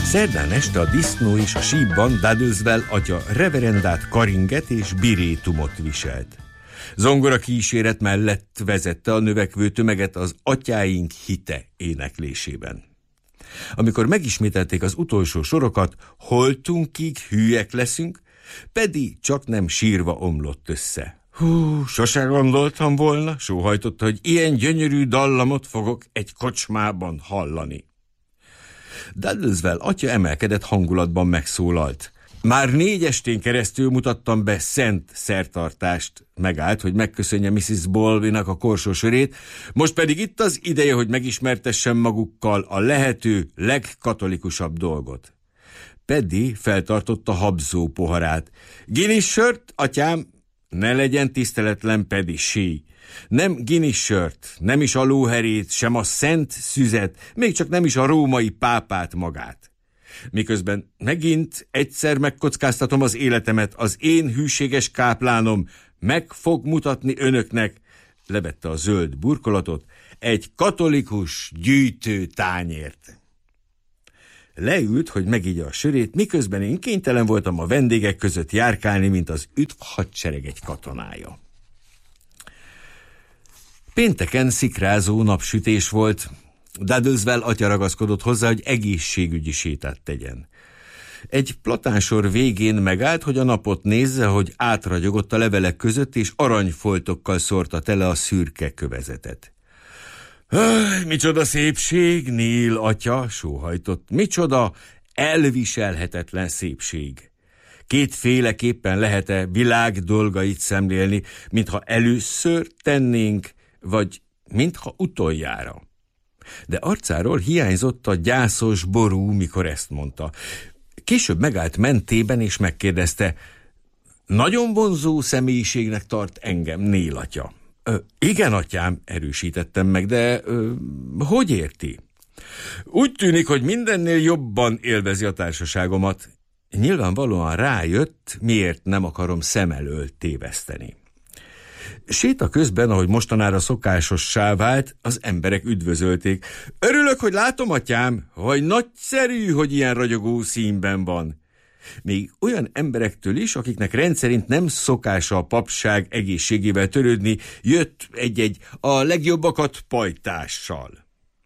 Szerdán este a disznó és a sípban Duddleswell atya reverendát, karinget és birétumot viselt. Zongora kíséret mellett vezette a növekvő tömeget az Atyáink hite éneklésében. Amikor megismételték az utolsó sorokat, holtunkig hülyek leszünk, Paddy csak nem sírva omlott össze. Sose gondoltam volna, sóhajtotta, hogy ilyen gyönyörű dallamot fogok egy kocsmában hallani. Duddleswell atya emelkedett hangulatban megszólalt. Már 4 estén keresztül mutattam be szent szertartást. Megállt, hogy megköszönje Mrs. Baldwinnak a korsósörét, most pedig itt az ideje, hogy megismertessem magukkal a lehető legkatolikusabb dolgot. Paddy feltartotta habzó poharát. Guinness sört, atyám? Ne legyen tiszteletlen, Paddy, sí. Nem Guinness sört, nem is a lóherét, sem a szent szüzet, még csak nem is a római pápát magát. Miközben megint egyszer megkockáztatom az életemet, az én hűséges káplánom meg fog mutatni önöknek, levette a zöld burkolatot, egy katolikus gyűjtő tányért. Leült, hogy megigye a sörét, miközben én kénytelen voltam a vendégek között járkálni, mint az üdv hadsereg egy katonája. Pénteken szikrázó napsütés volt. Duddleswell atya ragaszkodott hozzá, hogy egészségügyi sétát tegyen. Egy platánsor végén megállt, hogy a napot nézze, hogy átragyogott a levelek között, és aranyfoltokkal szórta tele a szürke kövezetet. Micsoda szépség, Neil atya, sóhajtott. Micsoda elviselhetetlen szépség. Kétféleképpen lehet-e világ dolgait szemlélni, mintha először tennénk, vagy mintha utoljára. De arcáról hiányzott a gyászos ború, mikor ezt mondta. Később megállt mentében, és megkérdezte, nagyon vonzó személyiségnek tart engem, Neil atya. Igen, atyám, erősítettem meg, de hogy érti? Úgy tűnik, hogy mindennél jobban élvezi a társaságomat. Nyilvánvalóan rájött, miért nem akarom szem elől téveszteni. Séta közben, ahogy mostanára szokásossá vált, az emberek üdvözölték. Örülök, hogy látom, atyám, hogy nagyszerű, hogy ilyen ragyogó színben van. Még olyan emberektől is, akiknek rendszerint nem szokása a papság egészségével törődni, jött egy-egy a legjobbakat pajtással.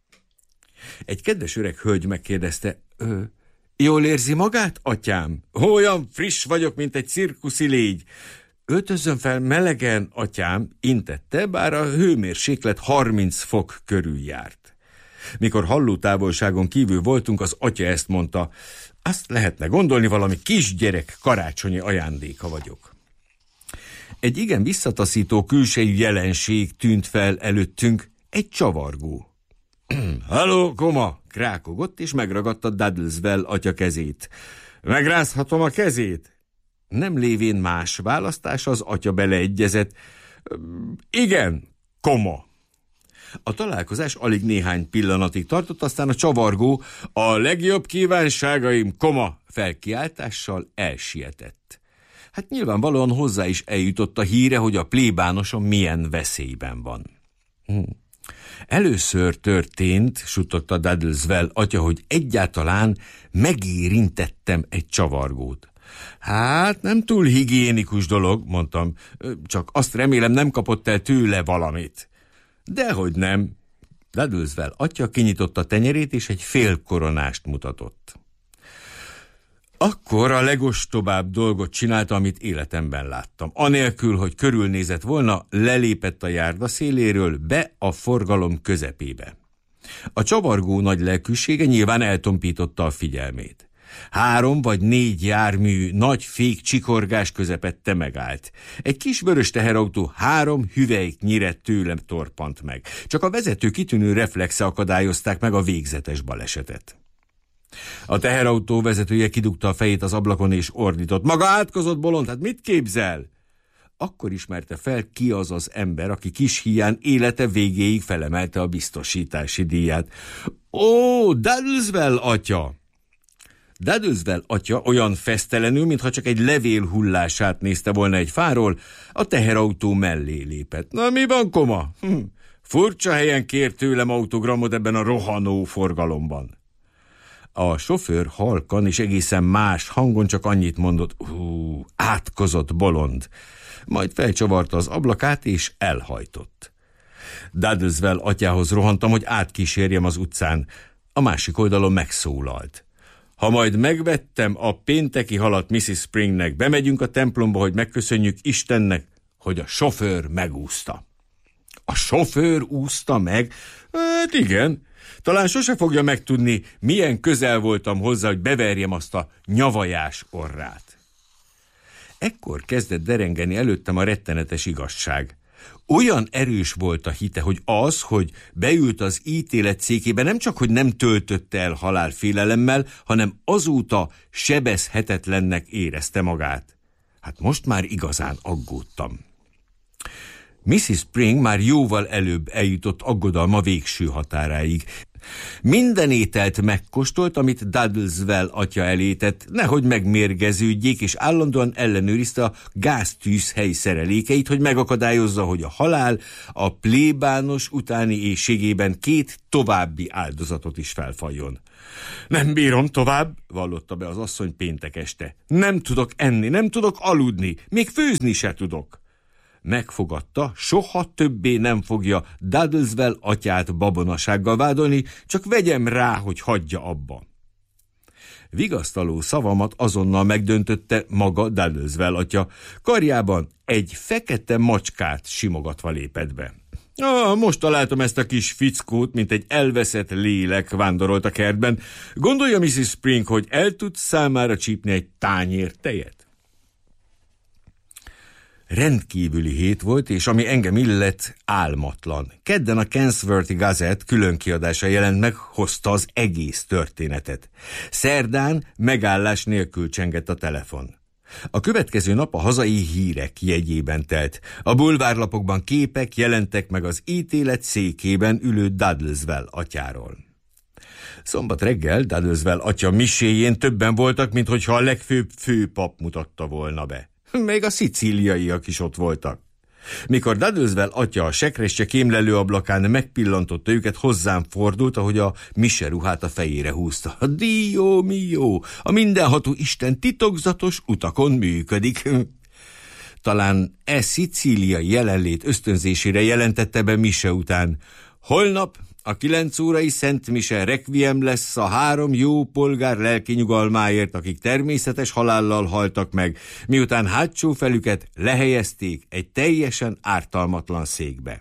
Egy kedves öreg hölgy megkérdezte, jól érzi magát, atyám? Olyan friss vagyok, mint egy cirkuszi légy. Öltözzön fel melegen, atyám, intette, bár a hőmérséklet 30 fok körül járt. Mikor hallótávolságon kívül voltunk, az atya ezt mondta, azt lehetne gondolni, valami kisgyerek karácsonyi ajándéka vagyok. Egy igen visszataszító külsejű jelenség tűnt fel előttünk, egy csavargó. Halló, koma! Krákogott, és megragadta Duddleswell atya kezét. Megrázhatom a kezét? Nem lévén más választás, az atya beleegyezett. Igen, koma. A találkozás alig néhány pillanatig tartott, aztán a csavargó a legjobb kívánságaim, koma felkiáltással elsietett. Hát nyilvánvalóan hozzá is eljutott a híre, hogy a plébánosom milyen veszélyben van. Először történt, suttogta Duddleswell atya, hogy egyáltalán megérintettem egy csavargót. Hát nem túl higiénikus dolog, mondtam, csak azt remélem nem kapott el tőle valamit. Dehogy nem. Duddleswell atya kinyitotta tenyerét, és egy félkoronást mutatott. Akkor a legostobább dolgot csinálta, amit életemben láttam. Anélkül, hogy körülnézett volna, lelépett a járda széléről be a forgalom közepébe. A csavargó nagy lelkűsége nyilván eltompította a figyelmét. 3 vagy 4 jármű nagy fék csikorgás közepette megállt. Egy kis vörös teherautó 3 hüvelyknyire tőlem torpant meg. Csak a vezető kitűnő reflexe akadályozták meg a végzetes balesetet. A teherautó vezetője kidugta a fejét az ablakon és ordított. Maga átkozott bolond, hát mit képzel? Akkor ismerte fel, ki az az ember, aki kis híján élete végéig felemelte a biztosítási díját. Ó, Duddleswell atya! Duddleswell atya olyan fesztelenül, mintha csak egy levél hullását nézte volna egy fáról, a teherautó mellé lépett. Na, mi van, koma? Furcsa helyen kért tőlem autogramot ebben a rohanó forgalomban. A sofőr halkan és egészen más hangon csak annyit mondott: átkozott bolond. Majd felcsavarta az ablakát és elhajtott. Duddleswell atyához rohantam, hogy átkísérjem az utcán. A másik oldalon megszólalt: ha majd megvettem a pénteki halat Mrs. Springnek, bemegyünk a templomba, hogy megköszönjük Istennek, hogy a sofőr megúszta. A sofőr úszta meg? Hát igen. Talán sose fogja megtudni, milyen közel voltam hozzá, hogy beverjem azt a nyavajás orrát. Ekkor kezdett derengeni előttem a rettenetes igazság. Olyan erős volt a hite, hogy az, hogy beült az ítélet székébe, nem csak, hogy nem töltötte el halálfélelemmel, hanem azóta sebezhetetlennek érezte magát. Hát most már igazán aggódtam. Mrs. Spring már jóval előbb eljutott aggodalma végső határáig. Minden ételt megkóstolt, amit Duddleswell atya elé tett, nehogy megmérgeződjék, és állandóan ellenőrizte a gáztűzhely szerelékeit, hogy megakadályozza, hogy a halál a plébános utáni éhségében 2 további áldozatot is felfaljon. Nem bírom tovább, vallotta be az asszony péntek este. Nem tudok enni, nem tudok aludni, még főzni se tudok. Megfogadta, soha többé nem fogja Duddleswell atyát babonasággal vádolni, csak vegyem rá, hogy hagyja abba. Vigasztaló szavamat azonnal megdöntötte maga Duddleswell atya. Karjában egy fekete macskát simogatva lépett be. Most találtam ezt a kis fickót, mint egy elveszett lélek vándorolt a kertben. Gondolja Mrs. Spring, hogy el tud számára csípni egy tányér tejet? Rendkívüli hét volt, és ami engem illet, álmatlan. Kedden a Kensworthy Gazette különkiadása jelent meg, hozta az egész történetet. Szerdán megállás nélkül csengett a telefon. A következő nap a hazai hírek jegyében telt. A bulvárlapokban képek jelentek meg az ítélet székében ülő Duddleswell atyáról. Szombat reggel Duddleswell atya miséjén többen voltak, minthogyha a legfőbb főpap mutatta volna be. Még a szicíliaiak is ott voltak. Mikor Duddleswell atya a sekrestye kémlelő ablakán megpillantotta őket, hozzám fordult, ahogy a mise ruhát a fejére húzta. Dio mio, a mindenható Isten titokzatos utakon működik. Talán szicíliai jelenlét ösztönzésére jelentette be mise után: holnap a 9 órai Szent Mise requiem lesz a 3 jó polgár lelki nyugalmáért, akik természetes halállal haltak meg, miután hátsó felüket lehelyezték egy teljesen ártalmatlan székbe.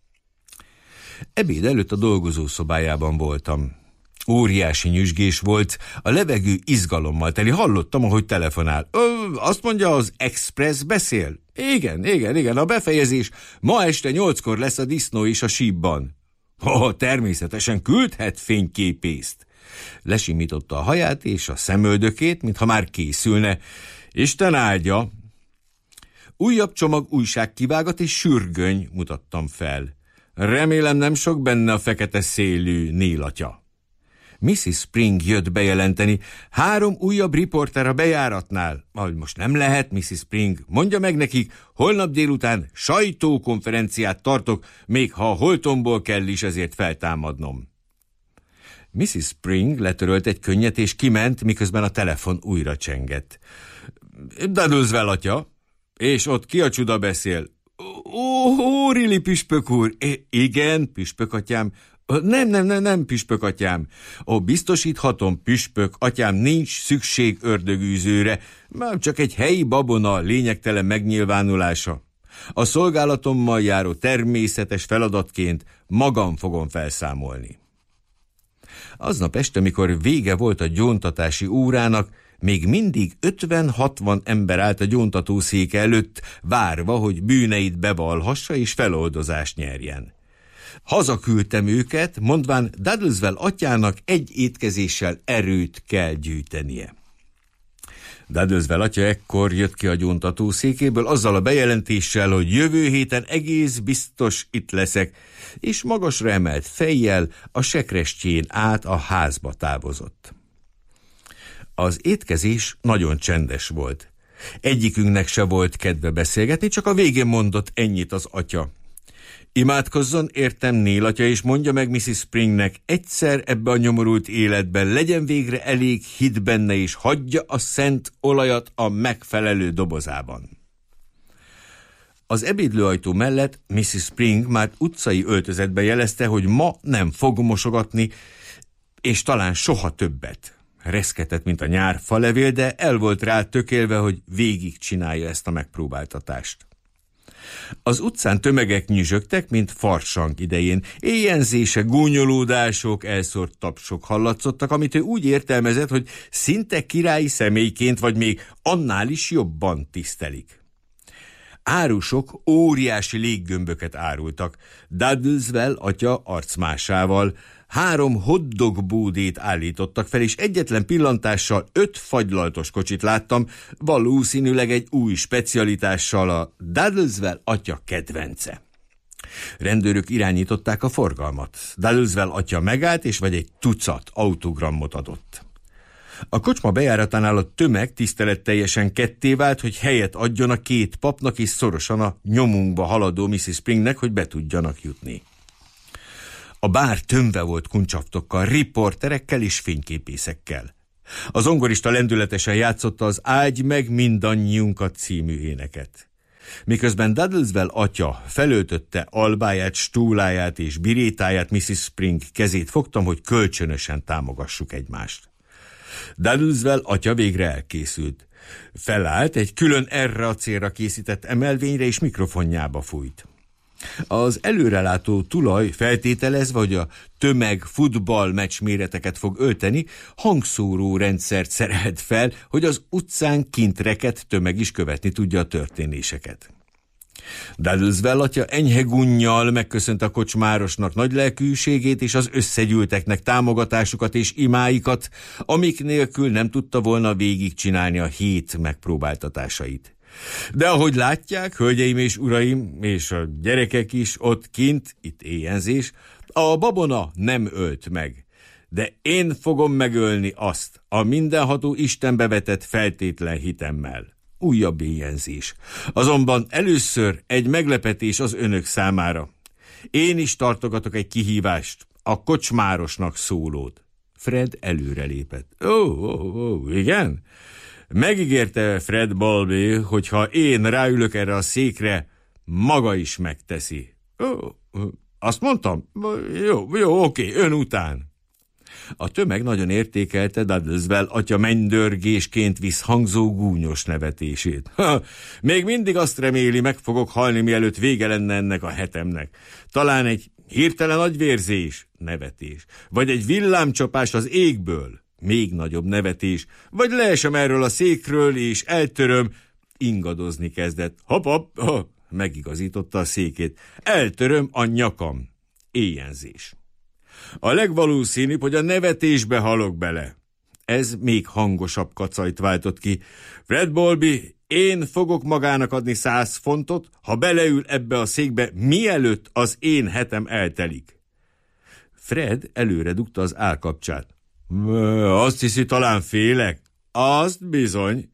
Ebéd előtt a dolgozószobájában voltam. Óriási nyüzsgés volt, a levegő izgalommal teli. Hallottam, ahogy telefonál. Azt mondja, az Express beszél? Igen, a befejezés ma este 8-kor lesz a disznó és a sípban. Természetesen küldhet fényképészt. Lesimította a haját és a szemöldökét, mintha már készülne. Isten áldja. Újabb csomag újságkivágat és sürgöny mutattam fel. Remélem nem sok benne a fekete szélű Nélatya. Mrs. Spring jött bejelenteni: 3 újabb riporter a bejáratnál. Most nem lehet, Mrs. Spring, mondja meg nekik, holnap délután sajtókonferenciát tartok, még ha a holtomból kell is ezért feltámadnom. Mrs. Spring letörölt egy könnyet és kiment, miközben a telefon újra csengett. Duddleswell atya, és ott ki a csuda beszél? Rilly püspök úr. Igen, püspök atyám. Nem, püspök atyám. Biztosíthatom, püspök atyám, nincs szükség ördögűzőre, már csak egy helyi babona lényegtelen megnyilvánulása. A szolgálatommal járó természetes feladatként magam fogom felszámolni. Aznap este, mikor vége volt a gyóntatási órának, még mindig 50-60 ember állt a gyóntatószék előtt, várva, hogy bűneit bevallhassa és feloldozást nyerjen. Hazaküldtem őket, mondván Duddleswell atyának egy étkezéssel erőt kell gyűjtenie. Duddleswell atya ekkor jött ki a gyóntatószékéből azzal a bejelentéssel, hogy jövő héten egész biztos itt leszek, és magasra emelt fejjel a sekrestjén át a házba távozott. Az étkezés nagyon csendes volt. Egyikünknek se volt kedve beszélgetni, csak a végén mondott ennyit az atya: Imádkozzon értem Nél atya, és mondja meg Mrs. Springnek, egyszer ebbe a nyomorult életben legyen végre elég hit benne, és hagyja a szent olajat a megfelelő dobozában. Az ebédlőajtó mellett Mrs. Spring már utcai öltözetben jelezte, hogy ma nem fog mosogatni, és talán soha többet. Reszketett, mint a nyár falevél, de el volt rá tökélve, hogy végig csinálja ezt a megpróbáltatást. Az utcán tömegek nyüzsögtek, mint farsang idején. Éjjenzése, gúnyolódások, elszórt tapsok hallatszottak, amit ő úgy értelmezett, hogy szinte királyi személyként, vagy még annál is jobban tisztelik. Árusok óriási léggömböket árultak. Duddleswell atya arcmásával 3 hotdog bódét állítottak fel, és egyetlen pillantással 5 fagylaltos kocsit láttam, valószínűleg egy új specialitással, a Duddleswell atya kedvence. Rendőrök irányították a forgalmat. Duddleswell atya megállt, és vagy egy tucat autogramot adott. A kocsma bejáratánál a tömeg tiszteletteljesen ketté vált, hogy helyet adjon a 2 papnak és szorosan a nyomunkba haladó Mrs. Springnek, hogy be tudjanak jutni. A bár tömve volt kuncsaftokkal, riporterekkel és fényképészekkel. A zongorista lendületesen játszotta az Áldj meg mindannyiunkat című éneket. Miközben Duddleswell atya felöltötte albáját, stúláját és birétáját, Mrs. Spring kezét fogtam, hogy kölcsönösen támogassuk egymást. Duddleswell atya végre elkészült. Felállt, egy külön erre a célra készített emelvényre, és mikrofonjába fújt. Az előrelátó tulaj feltételezve, hogy a tömeg futballmeccs méreteket fog ölteni, hangszóró rendszert szerelt fel, hogy az utcán kint rekedt tömeg is követni tudja a történéseket. Duddleswell atya enyhe gunnyal megköszönt a kocsmárosnak nagy lelkűségét és az összegyűlteknek támogatásukat és imáikat, amik nélkül nem tudta volna végigcsinálni a 7 megpróbáltatásait. De ahogy látják, hölgyeim és uraim, és a gyerekek is ott kint, itt éjjenzés, a babona nem ölt meg. De én fogom megölni azt, a mindenható Istenbe vetett feltétlen hitemmel. Újabb éjjenzés. Azonban először egy meglepetés az önök számára. Én is tartogatok egy kihívást, a kocsmárosnak szólót. Fred előrelépett. Igen? Megígérte Fred Balby, hogy ha én ráülök erre a székre, maga is megteszi. Azt mondtam? Jó, oké, ön után. A tömeg nagyon értékelte Duddleswell atya mennydörgésként visszhangzó gúnyos nevetését. Még mindig azt reméli, meg fogok halni, mielőtt vége lenne ennek a hetemnek. Talán egy hirtelen agyvérzés, nevetés, vagy egy villámcsapás az égből, még nagyobb nevetés, vagy leesem erről a székről, és eltöröm, ingadozni kezdett. Hopp, megigazította a székét. Eltöröm a nyakam. Éjjenzés. A legvalószínűbb, hogy a nevetésbe halok bele. Ez még hangosabb kacajt váltott ki. Fred Balby, én fogok magának adni 100 fontot, ha beleül ebbe a székbe, mielőtt az én hetem eltelik. Fred előre dugta az állkapcsát. Azt hiszi, talán félek? Azt bizony.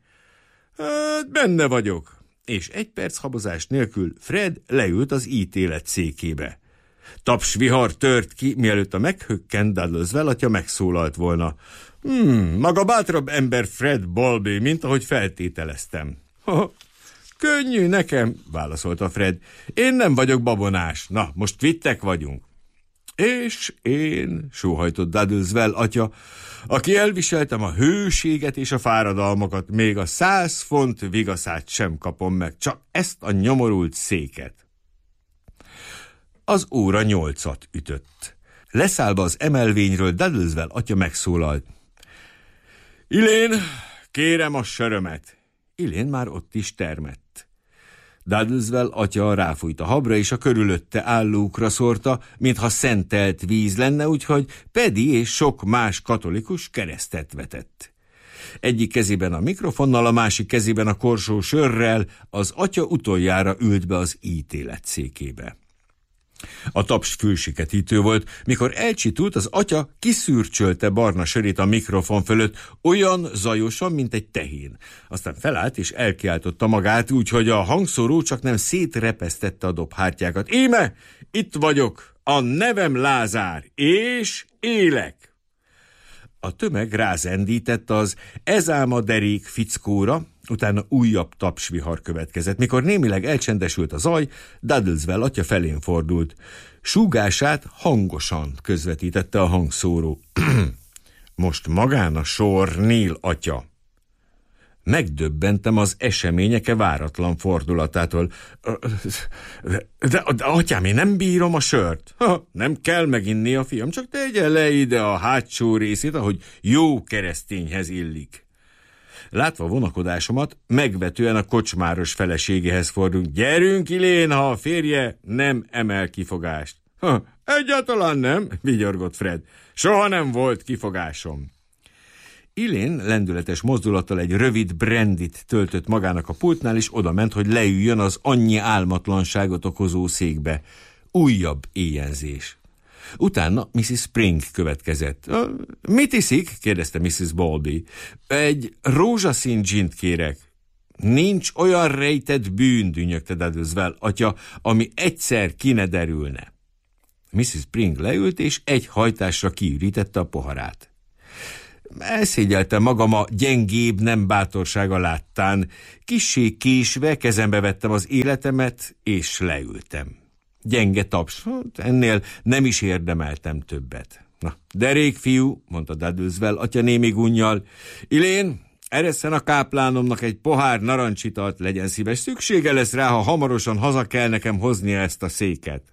Hát benne vagyok. És 1 perc habozás nélkül Fred leült az ítélet székébe. Tapsvihar tört ki, mielőtt a meghökkent Duddleswell atya megszólalt volna. Maga bátrabb ember Fred Balby, mint ahogy feltételeztem. Könnyű nekem, válaszolta Fred. Én nem vagyok babonás. Na, most kvittek vagyunk. És én, sóhajtott Duddleswell atya, aki elviseltem a hőséget és a fáradalmakat, még a 100 font vigaszát sem kapom meg, csak ezt a nyomorult széket. Az óra 8-at ütött. Leszállva az emelvényről, Duddleswell atya megszólalt. Ilén, kérem a sörömet. Ilén már ott is termett. Duddleswell atya ráfújt a habra, és a körülötte állókra szórta, mintha szentelt víz lenne, úgyhogy Paddy és sok más katolikus keresztet vetett. Egyik kezében a mikrofonnal, a másik kezében a korsó sörrel az atya utoljára ült be az ítélet székébe. A taps fülsiketítő volt, mikor elcsitult, az atya kiszürcsölte barna sörét a mikrofon fölött, olyan zajosan, mint egy tehén. Aztán felállt és elkiáltotta magát, úgyhogy a hangszóró csak nem szétrepesztette a dobhártyákat. Íme, itt vagyok, a nevem Lázár, és élek! A tömeg rázendített az ez ám a derék fickóra, utána újabb tapsvihar következett. Mikor némileg elcsendesült a zaj, Duddleswell atya felén fordult. Súgását hangosan közvetítette a hangszóró. Most magán a sor, Neil atya. Megdöbbentem az eseményeke váratlan fordulatától. De atyám, én nem bírom a sört. Nem kell meginni a fiam, csak tegye le ide a hátsó részét, ahogy jó keresztényhez illik. Látva vonakodásomat, megvetően a kocsmáros feleségéhez fordulunk. Gyerünk, Ilén, ha a férje nem emel kifogást. Egyáltalán nem, vigyorgott Fred. Soha nem volt kifogásom. Ilén lendületes mozdulattal egy rövid brandit töltött magának a pultnál, és odament, hogy leüljön az annyi álmatlanságot okozó székbe. Újabb éjjenzés. Utána Mrs. Spring következett. Mit iszik? Kérdezte Mrs. Bowlby. Egy rózsaszín gint kérek. Nincs olyan rejtett bűn, dünnyögte Duddleswell atya, ami egyszer ki ne derülne. Mrs. Spring leült, és egy hajtásra kiürítette a poharát. Elszégyeltem magam a gyengébb nem bátorsága láttán. Kissé késve kezembe vettem az életemet, és leültem. Gyenge taps, ennél nem is érdemeltem többet. Na, derék fiú, mondta Duddleswell atya némi gunnyal. Ilén, eresszen a káplánomnak egy pohár narancsitalt, legyen szíves, szüksége lesz rá, ha hamarosan haza kell nekem hoznia ezt a széket.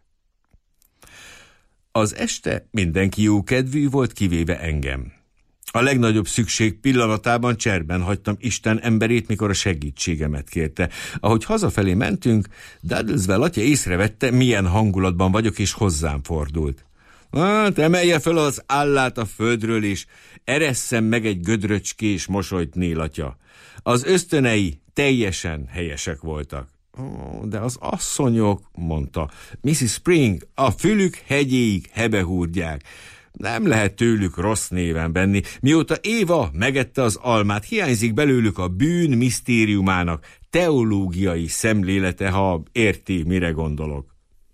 Az este mindenki jókedvű volt, kivéve engem. A legnagyobb szükség pillanatában cserben hagytam Isten emberét, mikor a segítségemet kérte. Ahogy hazafelé mentünk, Duddleswell atya észrevette, milyen hangulatban vagyok, és hozzám fordult. Emelje föl az állát a földről, és eresszem meg egy gödröcskés mosolyt, Neil atya. Az ösztönei teljesen helyesek voltak. De az asszonyok, mondta Mrs. Spring, a fülük hegyéig hebehúrják. Nem lehet tőlük rossz néven benni. Mióta Éva megette az almát, hiányzik belőlük a bűn misztériumának teológiai szemlélete, ha érti, mire gondolok.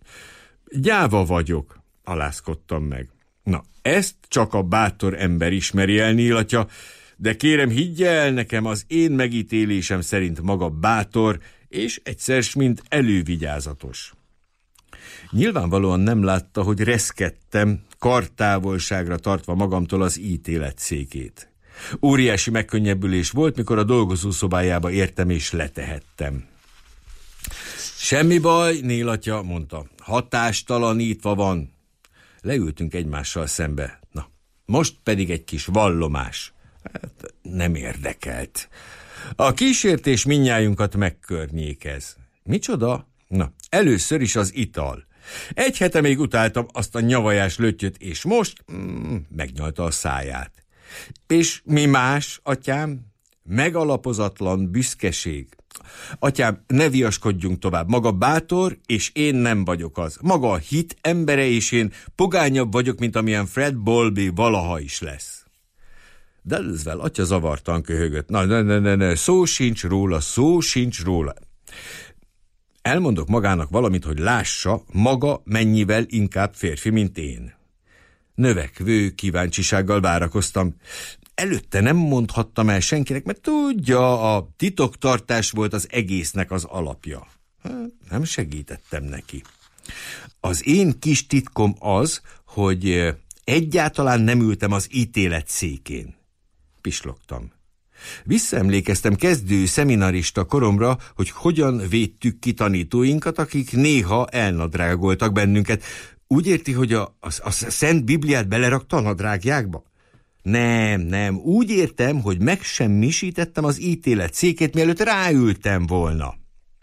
Gyáva vagyok, alázkodtam meg. Na, ezt csak a bátor ember ismeri el, Neil atya, de kérem, higgye el nekem, az én megítélésem szerint maga bátor, és egyszer mint elővigyázatos. Nyilvánvalóan nem látta, hogy reszkedtem, kartávolságra tartva magamtól az ítélet székét. Óriási megkönnyebbülés volt, mikor a dolgozószobájába értem és letehettem. Semmi baj, Neil atya, mondta, hatástalanítva van. Leültünk egymással szembe. Na, most pedig egy kis vallomás. Hát, nem érdekelt. A kísértés mindnyájunkat megkörnyékez. Micsoda? Na, először is az ital. Egy hete még utáltam azt a nyavajás löttyöt, és most megnyalta a száját. És mi más, atyám? Megalapozatlan büszkeség. Atyám, ne viaskodjunk tovább. Maga bátor, és én nem vagyok az. Maga a hit embere, és én pogányabb vagyok, mint amilyen Fred Bowlby valaha is lesz. Duddleswell atya zavartan köhögött. Ne, szó sincs róla. Elmondok magának valamit, hogy lássa, maga mennyivel inkább férfi, mint én. Növekvő kíváncsisággal várakoztam. Előtte nem mondhattam el senkinek, mert tudja, a titoktartás volt az egésznek az alapja. Nem segítettem neki. Az én kis titkom az, hogy egyáltalán nem ültem az ítélet székén. Pislogtam. Visszaemlékeztem kezdő szeminarista koromra, hogy hogyan védtük ki tanítóinkat, akik néha elnadrágoltak bennünket. Úgy érti, hogy a Szent Bibliát belerakta a nadrágjákba? Nem, úgy értem, hogy megsemmisítettem az ítélet székét, mielőtt ráültem volna.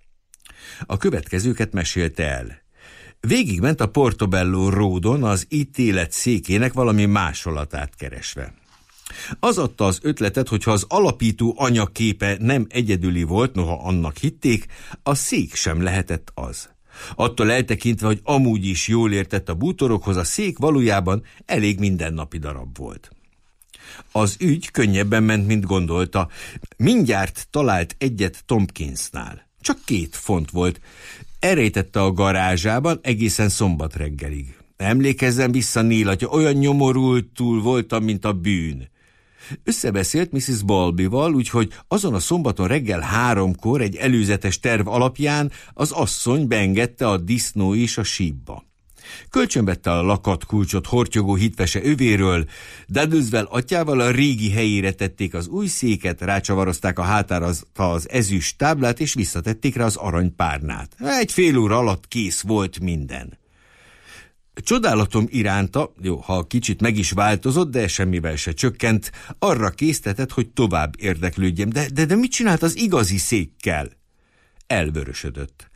A következőket mesélte el. Végigment a Portobello Roadon az ítélet székének valami másolatát keresve. Az adta az ötletet, hogyha az alapító anyaképe nem egyedüli volt, noha annak hitték, a szék sem lehetett az. Attól eltekintve, hogy amúgy is jól értett a bútorokhoz, a szék valójában elég mindennapi darab volt. Az ügy könnyebben ment, mint gondolta. Mindjárt talált egyet Tompkinsnál. Csak 2 font volt. Elrejtette a garázsában egészen szombat reggelig. Emlékezzen vissza, Neil atya, olyan nyomorultul voltam, mint a bűn. Összebeszélt Mrs. Balbyval, úgyhogy azon a szombaton reggel 3-kor egy előzetes terv alapján az asszony beengedte a disznó és a sípba. Kölcsönvette a lakatkulcsot hortyogó hitvese övéről, Dudleswell atyával a régi helyére tették az új széket, rácsavarozták a hátára az ezüst táblát, és visszatették rá az aranypárnát. Egy fél óra alatt kész volt minden. Csodálatom iránta, jó, ha kicsit meg is változott, de semmivel se csökkent, arra késztetett, hogy tovább érdeklődjem. De mit csinált az igazi székkel? Elvörösödött.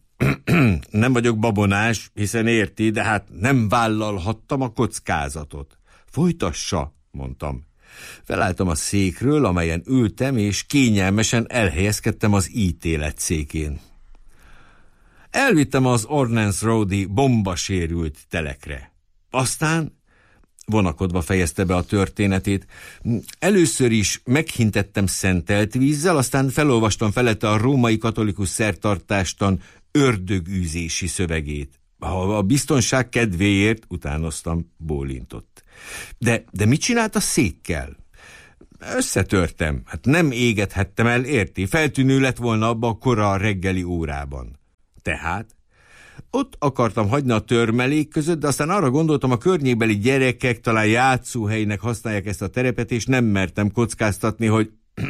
Nem vagyok babonás, hiszen érti, de hát nem vállalhattam a kockázatot. Folytassa, mondtam. Felálltam a székről, amelyen ültem, és kényelmesen elhelyezkedtem az ítélet székén. Elvittem az Ordnance Road-i bombasérült telekre. Aztán vonakodva fejezte be a történetét. Először is meghintettem szentelt vízzel, aztán felolvastam felette a római katolikus szertartástan ördögűzési szövegét. A biztonság kedvéért, utánoztam, bólintott. De mit csinált a székkel? Összetörtem. Hát nem égethettem el, érti? Feltűnő lett volna abba a kora reggeli órában. Tehát ott akartam hagyni a törmelék között, de aztán arra gondoltam, a környékbeli gyerekek talán játszóhelynek használják ezt a terepet, és nem mertem kockáztatni, hogy...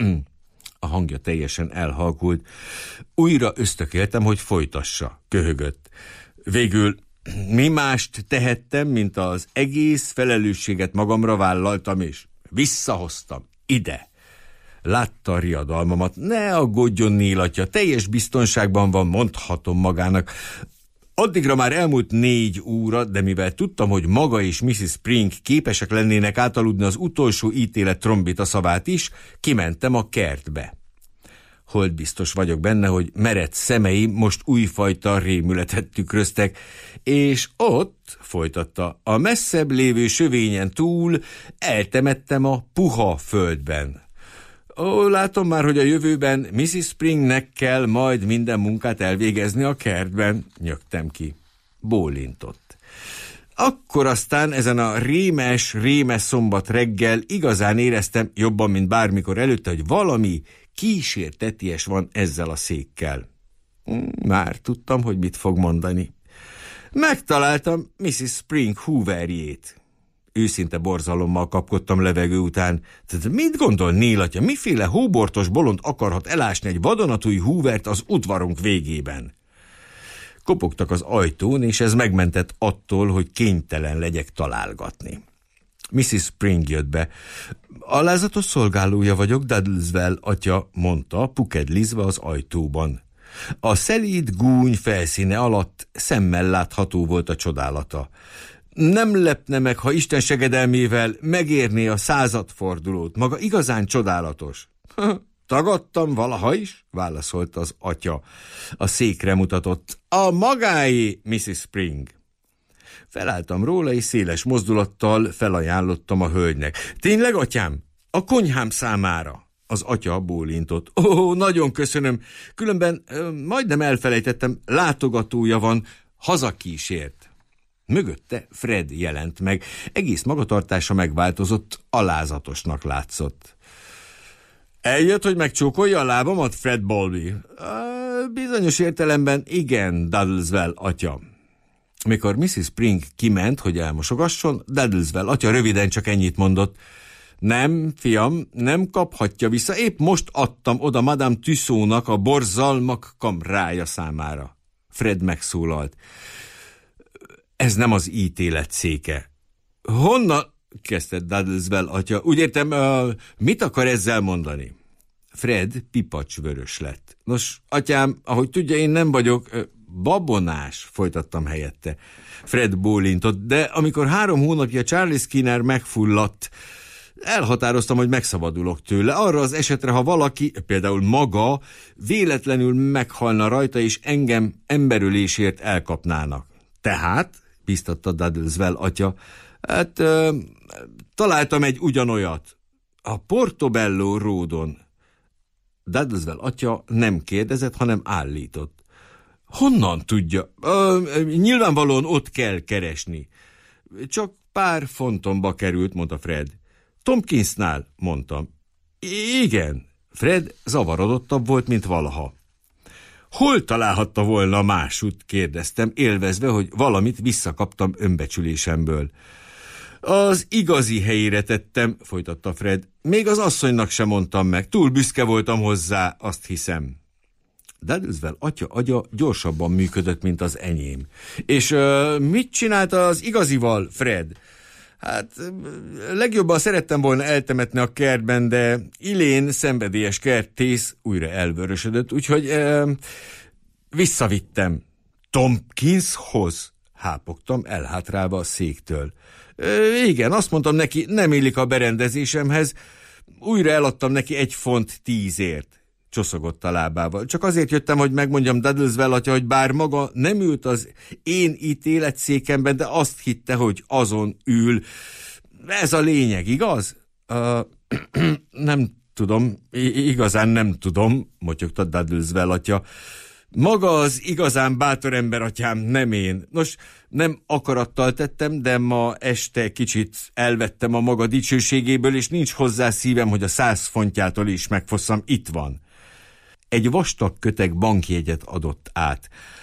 A hangja teljesen elhalkult. Újra ösztökéltem, hogy folytassa. Köhögött. Végül mi mást tehettem, mint az egész felelősséget magamra vállaltam, és visszahoztam ide. Látta a riadalmamat. Ne aggódjon, Neil atya, teljes biztonságban van, mondhatom magának. Addigra már elmúlt 4 óra, de mivel tudtam, hogy maga és Mrs. Spring képesek lennének átaludni az utolsó ítélet trombita szavát is, kimentem a kertbe. Holt biztos vagyok benne, hogy merett szemeim most újfajta rémületet tükröztek, és ott, folytatta, a messzebb lévő sövényen túl eltemettem a puha földben. Ó, látom már, hogy a jövőben Mrs. Springnek kell majd minden munkát elvégezni a kertben, nyögtem ki. Bólintott. Akkor aztán ezen a rémes szombat reggel igazán éreztem, jobban, mint bármikor előtte, hogy valami kísérteties van ezzel a székkel. Már tudtam, hogy mit fog mondani. Megtaláltam Mrs. Spring hooverjét. Őszinte borzalommal kapkodtam levegő után. Mit gondol, Neil atya, miféle hóbortos bolond akarhat elásni egy vadonatúj hoovert az udvarunk végében? Kopogtak az ajtón, és ez megmentett attól, hogy kénytelen legyek találgatni. Mrs. Spring jött be. Alázatos szolgálója vagyok, Dudleswell atya, mondta, pukedlizve az ajtóban. A szelíd gúny felszíne alatt szemmel látható volt a csodálata. Nem lepne meg, ha Isten segedelmével megérné a 100. fordulót. Maga igazán csodálatos. Tagadtam valaha is? Válaszolt az atya. A székre mutatott. A magáé, Mrs. Spring. Felálltam róla, és széles mozdulattal felajánlottam a hölgynek. Tényleg, atyám? A konyhám számára. Az atya bólintott. Ó, nagyon köszönöm. Különben majdnem elfelejtettem, látogatója van, hazakísért. Mögötte Fred jelent meg. Egész magatartása megváltozott, alázatosnak látszott. Eljött, hogy megcsókolja a lábamat, Fred Balby? Bizonyos értelemben igen, Dudleswell atya. Mikor Mrs. Spring kiment, hogy elmosogasson, Dudleswell atya röviden csak ennyit mondott. Nem, fiam, nem kaphatja vissza, épp most adtam oda Madame Tussaudnak a borzalmak kamrája számára. Fred megszólalt. Ez nem az ítélet széke. Honnan? Kezdte Dudleswell atya. Úgy értem, mit akar ezzel mondani? Fred pipacsvörös lett. Nos, atyám, ahogy tudja, én nem vagyok babonás, folytattam helyette. Fred bólintott, de amikor 3 hónapja Charlie Skinner megfulladt, Elhatároztam, hogy megszabadulok tőle, arra az esetre, ha valaki, például maga, véletlenül meghalna rajta, és engem emberölésért elkapnának. Tehát, biztatta Duddleswell atya, találtam egy ugyanolyat. A Portobello Roadon. Duddleswell atya nem kérdezett, hanem állított. Honnan tudja? Nyilvánvalóan ott kell keresni. Csak pár fontomba került, mondta Fred. Tompkinsnál, mondtam. Igen. Fred zavarodottabb volt, mint valaha. Hol találhatta volna másút, kérdeztem, élvezve, hogy valamit visszakaptam önbecsülésemből. Az igazi helyére tettem, folytatta Fred. Még az asszonynak sem mondtam meg. Túl büszke voltam hozzá, azt hiszem. Duddleswell atya agya gyorsabban működött, mint az enyém. És mit csinálta az igazival, Fred? Hát, legjobban szerettem volna eltemetni a kertben, de Elaine szenvedélyes kertész újra elvörösödött, úgyhogy visszavittem. Tompkinshoz? Hápogtam, elhátrálva a széktől. Igen, azt mondtam neki, nem illik a berendezésemhez. Újra eladtam neki 1 font 10-ért. Csoszogott a lábával. Csak azért jöttem, hogy megmondjam Duddleswell atya, hogy bár maga nem ült az én ítéletszékemben, de azt hitte, hogy azon ül. Ez a lényeg, igaz? Nem tudom, igazán nem tudom, motyogta Duddleswell atya. Maga az igazán bátor ember, atyám, nem én. Nos, nem akarattal tettem, de ma este kicsit elvettem a maga dicsőségéből, és nincs hozzá szívem, hogy a 100 fontjától is megfosszam. Itt van. Egy vastag köteg bankjegyet adott át.